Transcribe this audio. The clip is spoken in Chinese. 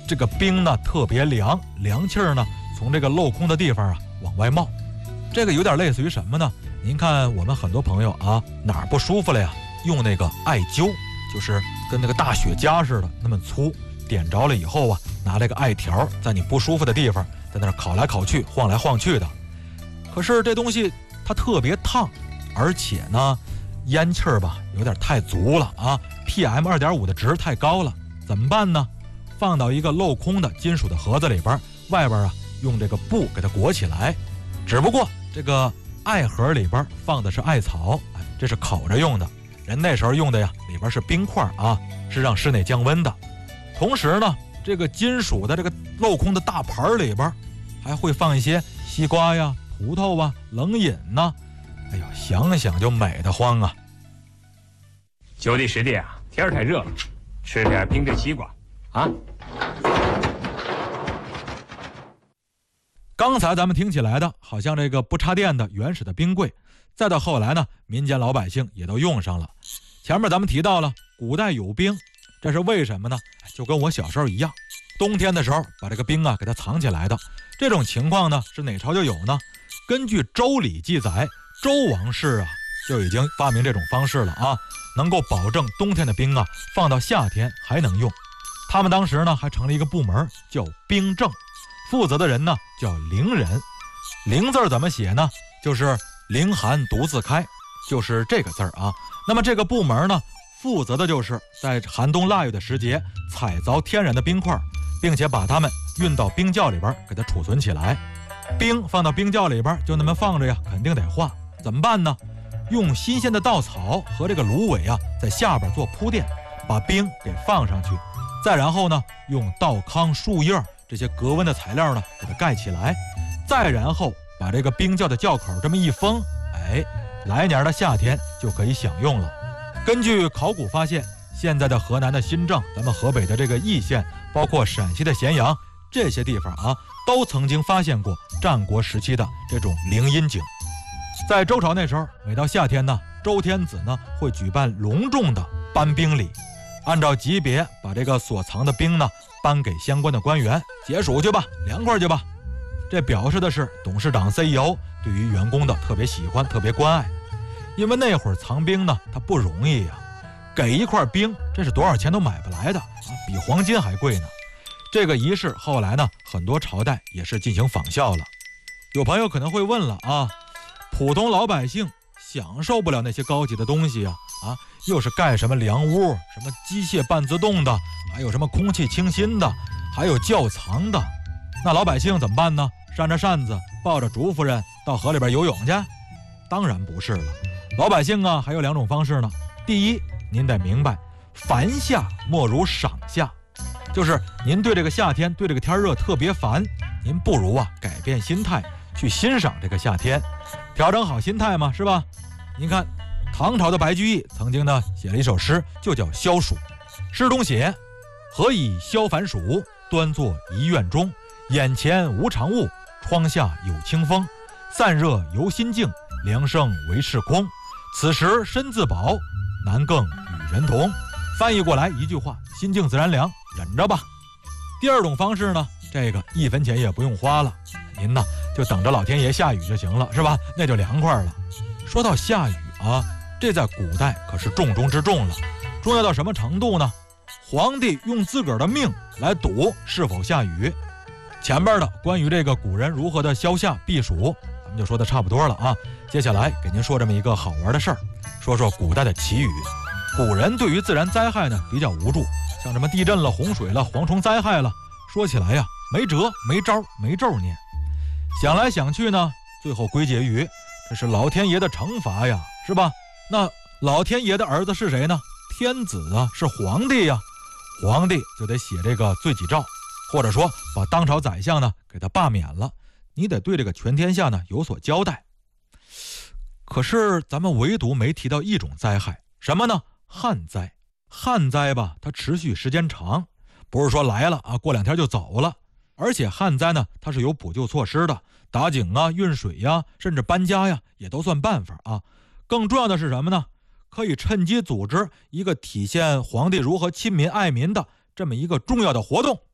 这个冰呢特别凉，凉气儿呢从这个镂空的地方啊往外冒。这个有点类似于什么呢？您看我们很多朋友啊，哪儿不舒服了呀，用那个艾灸，就是跟那个大雪茄似的那么粗，点着了以后啊，拿这个艾条在你不舒服的地方在那儿烤来烤去，晃来晃去的。可是这东西它特别烫，而且呢烟气儿吧有点太足了啊， PM2.5 的值太高了。怎么办呢？放到一个镂空的金属的盒子里边，外边啊用这个布给它裹起来。只不过这个艾盒里边放的是艾草，这是烤着用的。人那时候用的呀，里边是冰块啊，是让室内降温的。同时呢，这个金属的这个镂空的大盘里边还会放一些西瓜呀、葡萄啊、冷饮呢。哎呦，想想就美得慌啊！ 9弟10弟啊，天儿太热了，吃点冰镇西瓜啊。 刚才咱们听起来的好像这个不插电的原始的冰柜，再到后来呢，民间老百姓也都用上了。前面咱们提到了古代有冰，这是为什么呢？就跟我小时候一样，冬天的时候把这个冰啊给它藏起来的。这种情况呢是哪朝就有呢？根据《周礼》记载，周王室啊就已经发明这种方式了啊，能够保证冬天的冰啊放到夏天还能用。他们当时呢还成立一个部门叫冰政，负责的人呢叫伶人。伶字怎么写呢？就是凌寒独自开，就是这个字啊。那么这个部门呢，负责的就是在寒冬腊月的时节采凿天然的冰块，并且把它们运到冰窖里边给它储存起来。冰放到冰窖里边就那么放着呀，肯定得化。怎么办呢？用新鲜的稻草和这个芦苇啊，在下边做铺垫，把冰给放上去。再然后呢，用稻糠、树叶这些隔温的材料呢，给它盖起来。再然后把这个冰窖的窖口这么一封，来年的夏天就可以享用了。根据考古发现，现在的河南的新郑，咱们河北的这个易县，包括陕西的咸阳这些地方啊，都曾经发现过战国时期的这种凌阴井。在周朝那时候，每到夏天呢，周天子呢会举办隆重的颁冰礼，按照级别把这个所藏的冰呢颁给相关的官员，解暑去吧，凉快去吧。这表示的是董事长 CEO 对于员工的特别喜欢、特别关爱。因为那会儿藏冰呢，它不容易呀，给一块冰，这是多少钱都买不来的啊，比黄金还贵呢。这个仪式后来呢，很多朝代也是进行仿效了。有朋友可能会问了啊，普通老百姓享受不了那些高级的东西啊，又是盖什么凉屋，什么机械半自动的，还有什么空气清新的，还有窖藏的，那老百姓怎么办呢？扇着扇子，抱着竹夫人到河里边游泳去？当然不是了。老百姓啊，还有2种方式呢。第一，您得明白，烦夏莫如赏夏，就是您对这个夏天，对这个天热特别烦，您不如啊改变心态，去欣赏这个夏天，调整好心态嘛，是吧？您看唐朝的白居易曾经呢写了一首诗，就叫《消暑》。诗中写：何以消烦暑，端坐一院中，眼前无常物，窗下有清风，散热由心静，凉生为世空，此时身自保，难更与人同。翻译过来一句话，心静自然凉，忍着吧。第2种方式呢，这个1分钱也不用花了，您呢就等着老天爷下雨就行了，是吧？那就凉快了。说到下雨啊，这在古代可是重中之重了，重要到什么程度呢？皇帝用自个儿的命来赌是否下雨。前边的关于这个古人如何的消夏避暑，咱们就说的差不多了啊。接下来给您说这么一个好玩的事儿，说说古代的祈雨。古人对于自然灾害呢比较无助，像什么地震了、洪水了、蝗虫灾害了，说起来呀没辙、没招、没咒念。想来想去呢，最后归结于这是老天爷的惩罚呀，是吧？那老天爷的儿子是谁呢？天子啊，是皇帝呀。皇帝就得写这个罪己诏，或者说把当朝宰相呢给他罢免了，你得对这个全天下呢有所交代。可是咱们唯独没提到一种灾害，什么呢？旱灾。旱灾吧，它持续时间长，不是说来了啊，过2天就走了。而且旱灾呢，它是有补救措施的，打井啊、运水呀，甚至搬家呀，也都算办法啊。更重要的是什么呢？可以趁机组织一个体现皇帝如何亲民爱民的这么一个重要的活动，